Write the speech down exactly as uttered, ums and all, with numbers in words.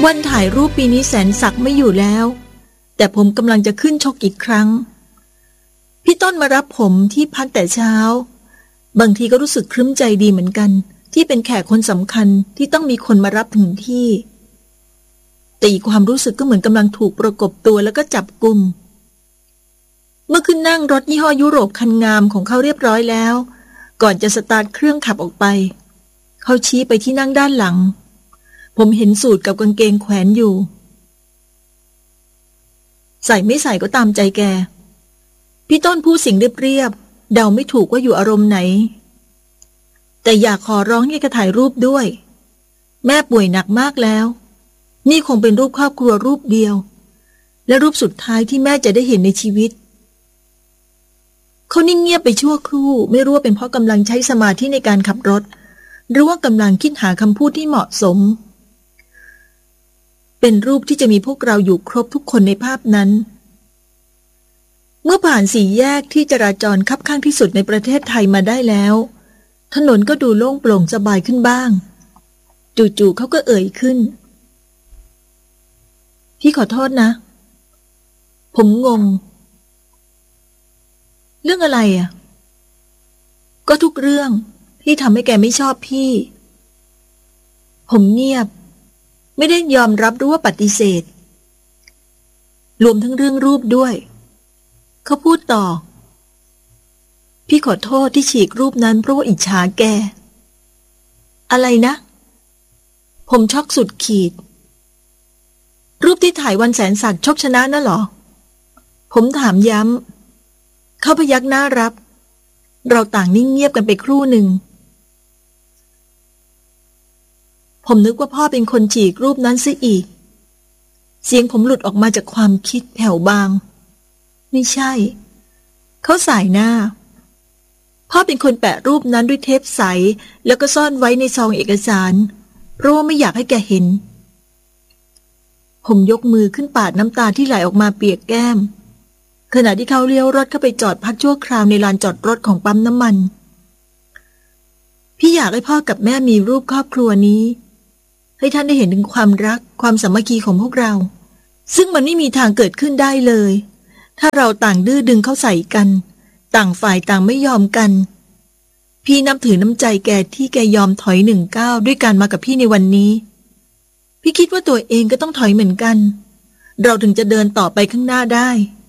วันถ่ายรูปปีนี้แสนศักดิ์ไม่อยู่แล้วแต่ผมกำลังจะขึ้นชกอีกครั้งพี่ต้นมารับผมที่พักแต่เช้าบางทีก็รู้สึกครึ้มใจดีเหมือนกันที่เป็นแขกคนสำคัญที่ต้องมีคนมารับถึงที่แต่อีกความรู้สึกก็เหมือนกำลังถูกประกบตัวแล้วก็จับกุมเมื่อขึ้นนั่งรถยี่ห้อยุโรปคันงามของเขาเรียบร้อยแล้วก่อนจะสตาร์ทเครื่องขับออกไปเขาชี้ไปที่นั่งด้านหลังผมเห็นสูทกับกางเกงแขวนอยู่ใส่ไม่ใส่ก็ตามใจแกพี่ต้นพูดสิ่งเรียบๆเดาไม่ถูกว่าอยู่อารมณ์ไหนแต่อยากขอร้องให้แกถ่ายรูปด้วยแม่ป่วยหนักมากแล้วนี่คงเป็นรูปครอบครัวรูปเดียวและรูปสุดท้ายที่แม่จะได้เห็นในชีวิตเขานิ่งเงียบไปชั่วครู่ไม่รู้ว่าเป็นเพราะกำลังใช้สมาธิในการขับรถหรือว่ากำลังคิดหาคำพูดที่เหมาะสมเป็นรูปที่จะมีพวกเราอยู่ครบทุกคนในภาพนั้นเมื่อผ่านสี่แยกที่จราจรคับข้างที่สุดในประเทศไทยมาได้แล้วถนนก็ดูโล่งโปร่งสบายขึ้นบ้างจู่ๆเขาก็เอ่ยขึ้นพี่ขอโทษนะผมงงเรื่องอะไรอ่ะก็ทุกเรื่องที่ทำให้แกไม่ชอบพี่ผมเงียบไม่ได้ยอมรับหรือว่าปฏิเสธรวมทั้งเรื่องรูปด้วยเขาพูดต่อพี่ขอโทษที่ฉีกรูปนั้นเพราะว่าอิจฉาแกอะไรนะผมช็อกสุดขีดรูปที่ถ่ายวันแสนศักดิ์ชกชนะน่ะเหรอผมถามย้ำเขาพยักหน้ารับเราต่างนิ่งเงียบกันไปครู่หนึ่งผมนึกว่าพ่อเป็นคนฉีกรูปนั้นซะอีกเสียงผมหลุดออกมาจากความคิดแผ่วบางไม่ใช่เขาสายหน้าพ่อเป็นคนแปะรูปนั้นด้วยเทปใสแล้วก็ซ่อนไว้ในซองเอกสารเพราะว่าไม่อยากให้แกเห็นผมยกมือขึ้นปาดน้ำตาที่ไหลออกมาเปียกแก้มขณะที่เขาเลี้ยวรถเข้าไปจอดพักชั่วคราวในลานจอดรถของปั๊มน้ำมันพี่อยากให้พ่อกับแม่มีรูปครอบครัวนี้ให้ท่านได้เห็นถึงความรักความสามัคคีของพวกเราซึ่งมันไม่มีทางเกิดขึ้นได้เลยถ้าเราต่างดื้อดึงเข้าใส่กันต่างฝ่ายต่างไม่ยอมกันพี่นับถือน้ำใจแกที่แกยอมถอยหนึ่งก้าวด้วยการมากับพี่ในวันนี้พี่คิดว่าตัวเองก็ต้องถอยเหมือนกันเราถึงจะเดินต่อไปข้างหน้าได้